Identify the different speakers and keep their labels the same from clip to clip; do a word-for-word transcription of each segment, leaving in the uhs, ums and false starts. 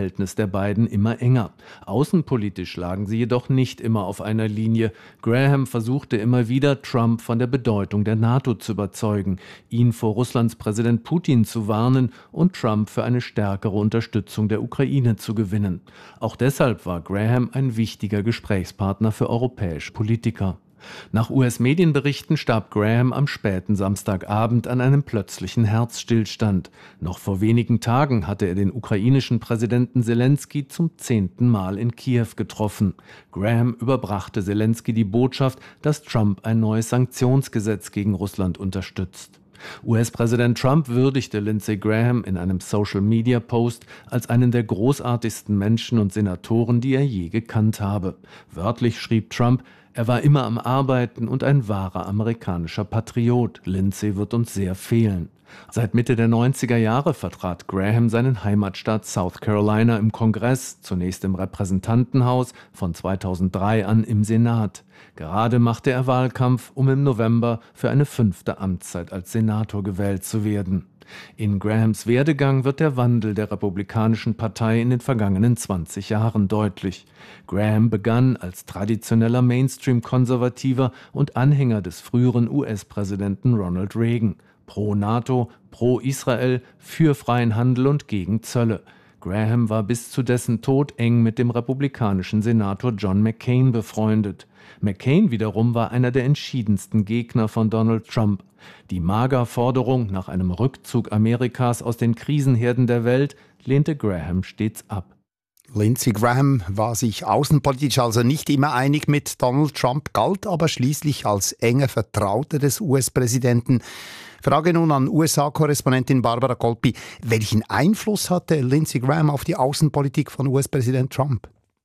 Speaker 1: Verhältnis der beiden immer enger. Außenpolitisch lagen sie jedoch nicht immer auf einer Linie. Graham versuchte immer wieder, Trump von der Bedeutung der NATO zu überzeugen, ihn vor Russlands Präsident Putin zu warnen und Trump für eine stärkere Unterstützung der Ukraine zu gewinnen. Auch deshalb war Graham ein wichtiger Gesprächspartner für europäische Politiker. Nach U S-Medienberichten starb Graham am späten Samstagabend an einem plötzlichen Herzstillstand. Noch vor wenigen Tagen hatte er den ukrainischen Präsidenten Selenskyj zum zehnten Mal in Kiew getroffen. Graham überbrachte Selenskyj die Botschaft, dass Trump ein neues Sanktionsgesetz gegen Russland unterstützt. U S-Präsident Trump würdigte Lindsey Graham in einem Social-Media-Post als einen der großartigsten Menschen und Senatoren, die er je gekannt habe. Wörtlich schrieb Trump: Er war immer am Arbeiten und ein wahrer amerikanischer Patriot. Lindsey wird uns sehr fehlen. Seit Mitte der neunziger Jahre vertrat Graham seinen Heimatstaat South Carolina im Kongress, zunächst im Repräsentantenhaus, von zweitausenddrei an im Senat. Gerade machte er Wahlkampf, um im November für eine fünfte Amtszeit als Senator gewählt zu werden. In Grahams Werdegang wird der Wandel der Republikanischen Partei in den vergangenen zwanzig Jahren deutlich. Graham begann als traditioneller Mainstream-Konservativer und Anhänger des früheren U S-Präsidenten Ronald Reagan. Pro-NATO, pro-Israel, für freien Handel und gegen Zölle. Graham war bis zu dessen Tod eng mit dem republikanischen Senator John McCain befreundet. McCain wiederum war einer der entschiedensten Gegner von Donald Trump. Die MAGA-Forderung nach einem Rückzug Amerikas aus den Krisenherden der Welt lehnte Graham stets ab.
Speaker 2: Lindsey Graham war sich außenpolitisch also nicht immer einig mit Donald Trump, galt aber schließlich als enger Vertrauter des U S-Präsidenten. Frage nun an U S A-Korrespondentin Barbara Kolpi. Welchen Einfluss hatte Lindsey Graham auf die Außenpolitik von U S-Präsident Trump?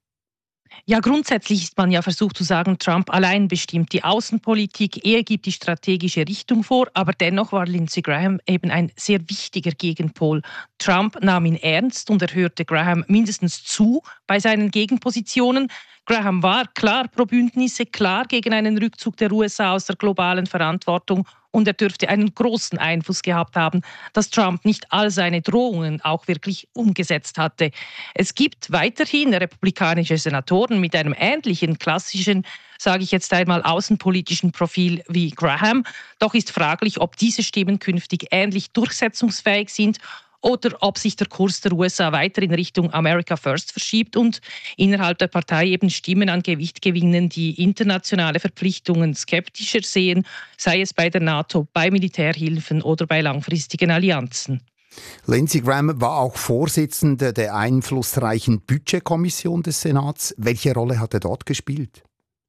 Speaker 3: Ja, grundsätzlich ist man ja versucht zu sagen, Trump allein bestimmt die Außenpolitik, er gibt die strategische Richtung vor, aber dennoch war Lindsey Graham eben ein sehr wichtiger Gegenpol. Trump nahm ihn ernst und er hörte Graham mindestens zu bei seinen Gegenpositionen. Graham war klar pro Bündnisse, klar gegen einen Rückzug der U S A aus der globalen Verantwortung und er dürfte einen großen Einfluss gehabt haben, dass Trump nicht all seine Drohungen auch wirklich umgesetzt hatte. Es gibt weiterhin republikanische Senatoren mit einem ähnlichen klassischen, sage ich jetzt einmal, außenpolitischen Profil wie Graham. Doch ist fraglich, ob diese Stimmen künftig ähnlich durchsetzungsfähig sind oder ob sich der Kurs der U S A weiter in Richtung America First verschiebt und innerhalb der Partei eben Stimmen an Gewicht gewinnen, die internationale Verpflichtungen skeptischer sehen, sei es bei der NATO, bei Militärhilfen oder bei langfristigen Allianzen.
Speaker 2: Lindsey Graham war auch Vorsitzender der einflussreichen Budgetkommission des Senats. Welche Rolle hat er dort gespielt?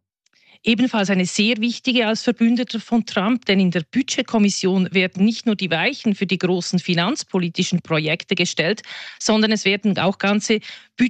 Speaker 3: Ebenfalls eine sehr wichtige als Verbündeter von Trump, denn in der Budgetkommission werden nicht nur die Weichen für die großen finanzpolitischen Projekte gestellt, sondern es werden auch ganze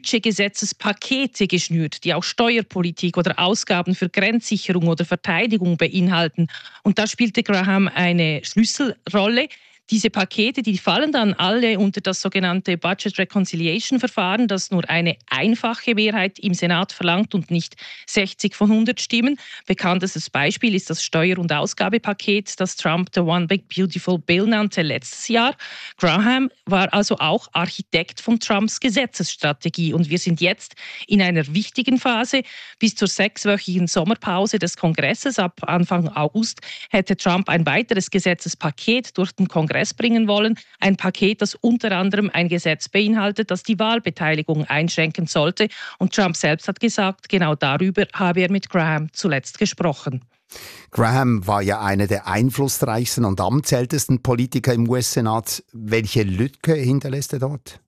Speaker 3: Budgetgesetzespakete geschnürt, die auch Steuerpolitik oder Ausgaben für Grenzsicherung oder Verteidigung beinhalten. Und da spielte Graham eine Schlüsselrolle. Diese Pakete, die fallen dann alle unter das sogenannte Budget Reconciliation Verfahren, das nur eine einfache Mehrheit im Senat verlangt und nicht sechzig von hundert Stimmen. Bekanntestes Beispiel ist das Steuer- und Ausgabepaket, das Trump The One Big Beautiful Bill nannte letztes Jahr. Graham war also auch Architekt von Trumps Gesetzesstrategie und wir sind jetzt in einer wichtigen Phase. Bis zur sechswöchigen Sommerpause des Kongresses ab Anfang August hätte Trump ein weiteres Gesetzespaket durch den Kongress bringen wollen. Ein Paket, das unter anderem ein Gesetz beinhaltet, das die Wahlbeteiligung einschränken sollte. Und Trump selbst hat gesagt, genau darüber habe er mit Graham zuletzt gesprochen.
Speaker 2: Graham war ja einer der einflussreichsten und amtsältesten Politiker im U S-Senat. Welche Lücke hinterlässt er dort?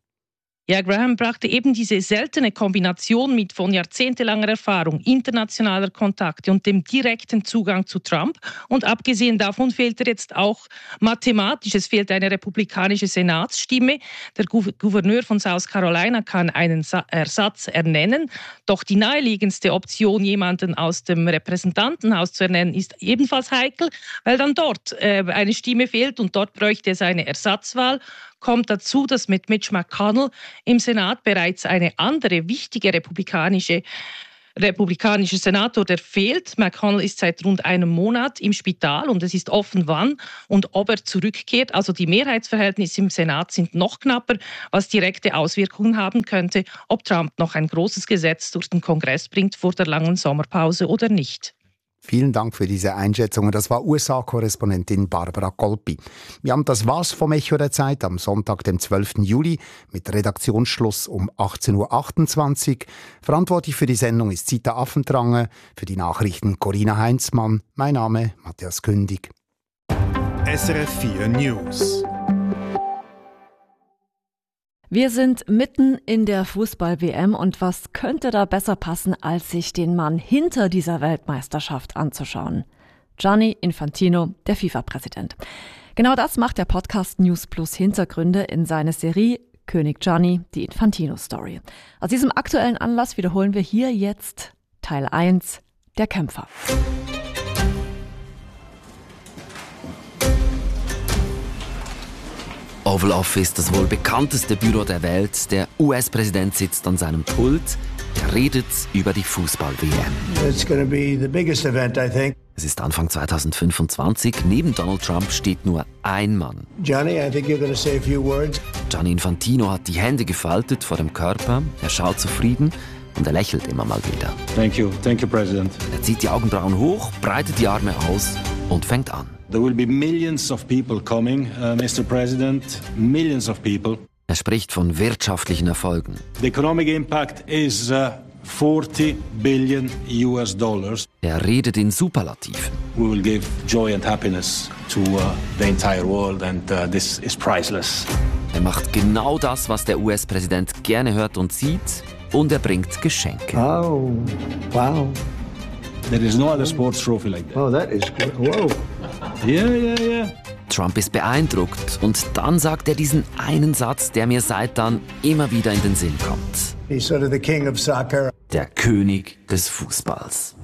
Speaker 3: Ja, Graham brachte eben diese seltene Kombination mit von jahrzehntelanger Erfahrung, internationaler Kontakte und dem direkten Zugang zu Trump. Und abgesehen davon fehlt er jetzt auch mathematisch. Es fehlt eine republikanische Senatsstimme. Der Gouverneur von South Carolina kann einen Ersatz ernennen. Doch die naheliegendste Option, jemanden aus dem Repräsentantenhaus zu ernennen, ist ebenfalls heikel, weil dann dort äh, eine Stimme fehlt und dort bräuchte es eine Ersatzwahl. Kommt dazu, dass mit Mitch McConnell im Senat bereits eine andere wichtige republikanische republikanische Senator, der fehlt. McConnell ist seit rund einem Monat im Spital und es ist offen, wann und ob er zurückkehrt. Also die Mehrheitsverhältnisse im Senat sind noch knapper, was direkte Auswirkungen haben könnte, ob Trump noch ein großes Gesetz durch den Kongress bringt vor der langen Sommerpause oder nicht.
Speaker 2: Vielen Dank für diese Einschätzung. Das war U S A-Korrespondentin Barbara Golpi. Ja, und das war's vom Echo der Zeit am Sonntag, dem zwölften Juli, mit Redaktionsschluss um achtzehn Uhr achtundzwanzig. Verantwortlich für die Sendung ist Zita Affentrange, für die Nachrichten Corinna Heinzmann. Mein Name Matthias Kündig.
Speaker 4: S R F vier News.
Speaker 5: Wir sind mitten in der Fußball-W M und was könnte da besser passen, als sich den Mann hinter dieser Weltmeisterschaft anzuschauen? Gianni Infantino, der FIFA-Präsident. Genau das macht der Podcast News Plus Hintergründe in seiner Serie König Gianni, die Infantino-Story. Aus diesem aktuellen Anlass wiederholen wir hier jetzt Teil eins, der Kämpfer.
Speaker 6: Oval Office, das wohl bekannteste Büro der Welt. Der U S-Präsident sitzt an seinem Pult. Er redet über die Fußball-W M.
Speaker 7: It's going to be the biggest event, I think.
Speaker 6: Es ist Anfang zweitausendfünfundzwanzig. Neben Donald Trump steht nur ein Mann.
Speaker 7: Johnny, I think you're going to say a few words.
Speaker 6: Gianni Infantino hat die Hände gefaltet vor dem Körper. Er schaut zufrieden und er lächelt immer mal wieder.
Speaker 8: Thank you. Thank you, President.
Speaker 6: Er zieht die Augenbrauen hoch, breitet die Arme aus und fängt an.
Speaker 8: There will be millions of people coming, uh, Mister President. Millions of people.
Speaker 6: Er spricht von wirtschaftlichen Erfolgen.
Speaker 8: The economic impact is uh, forty billion U S dollars.
Speaker 6: Er redet in Superlativen.
Speaker 8: We will give joy and happiness to uh, the entire world and uh, this is priceless.
Speaker 6: Er macht genau das, was der U S-Präsident gerne hört und sieht, und er bringt Geschenke.
Speaker 7: Oh, wow.
Speaker 8: There is no other sports trophy like that.
Speaker 7: Oh, that is good. Whoa.
Speaker 8: Yeah, yeah, yeah.
Speaker 6: Trump ist beeindruckt und dann sagt er diesen einen Satz, der mir seit dann immer wieder in den Sinn kommt.
Speaker 7: He's sort of the king of soccer.
Speaker 6: Der König des Fußballs.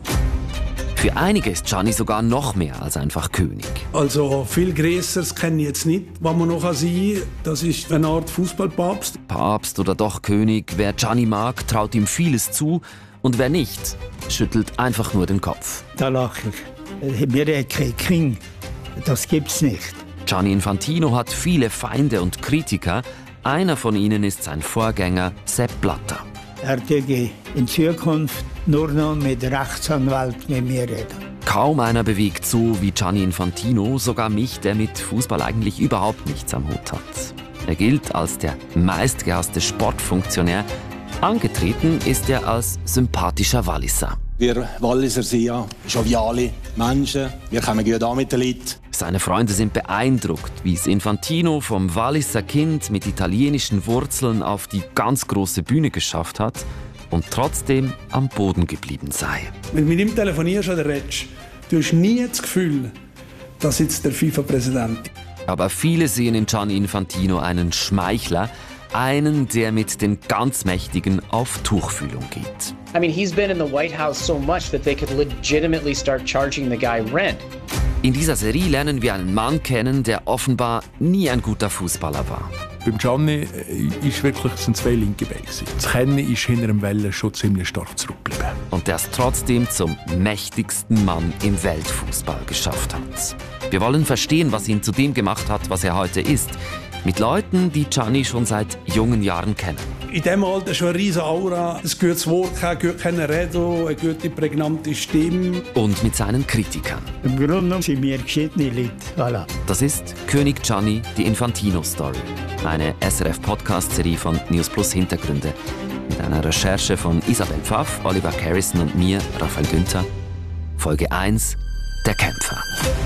Speaker 6: Für einige ist Gianni sogar noch mehr als einfach König.
Speaker 9: Also viel Größeres kenne ich jetzt nicht, was man noch sein kann. Das ist eine Art Fußballpapst.
Speaker 6: Papst oder doch König, wer Gianni mag, traut ihm vieles zu. Und wer nicht, schüttelt einfach nur den Kopf.
Speaker 10: Da lache ich. Wir haben keinen King. Das gibt's nicht.
Speaker 6: Gianni Infantino hat viele Feinde und Kritiker. Einer von ihnen ist sein Vorgänger Sepp Blatter.
Speaker 10: Er dürfte in Zukunft nur noch mit Rechtsanwalt mit mir reden.
Speaker 6: Kaum einer bewegt so wie Gianni Infantino, sogar mich, der mit Fußball eigentlich überhaupt nichts am Hut hat. Er gilt als der meistgehasste Sportfunktionär. Angetreten ist er als sympathischer Walliser.
Speaker 8: Wir Walliser sind ja joviale Menschen. Wir kommen gut an mit den Leuten.
Speaker 6: Seine Freunde sind beeindruckt, wie es Infantino vom Walliser Kind mit italienischen Wurzeln auf die ganz große Bühne geschafft hat und trotzdem am Boden geblieben sei.
Speaker 9: Wenn du mit ihm telefonierst oder redest, du hast nie das Gefühl, dass jetzt der FIFA-Präsident.
Speaker 6: Aber viele sehen in Gianni Infantino einen Schmeichler, einen, der mit den ganz Mächtigen auf Tuchfühlung geht.
Speaker 11: I mean, he's been in the White House so much that they could legitimately start charging the guy rent.
Speaker 6: In dieser Serie lernen wir einen Mann kennen, der offenbar nie ein guter Fußballer war.
Speaker 12: Beim Gianni ist wirklich, sind zwei linke Beine. Das Kennen ist hinter dem Wellen schon ziemlich stark zurückgeblieben.
Speaker 6: Und der es trotzdem zum mächtigsten Mann im Weltfußball geschafft hat. Wir wollen verstehen, was ihn zu dem gemacht hat, was er heute ist. Mit Leuten, die Gianni schon seit jungen Jahren kennen.
Speaker 9: In diesem Alter schon eine riesige Aura, ein gutes Wort, ein gutes Reden, eine gute, prägnante Stimme.
Speaker 6: Und mit seinen Kritikern.
Speaker 10: Im Grunde genommen sind wir geschiedene Leute. Voilà.
Speaker 6: Das ist König Gianni, die Infantino-Story. Eine S R F-Podcast-Serie von News Plus Hintergründe. Mit einer Recherche von Isabel Pfaff, Oliver Carrison und mir, Raphael Günther. Folge eins, der Kämpfer.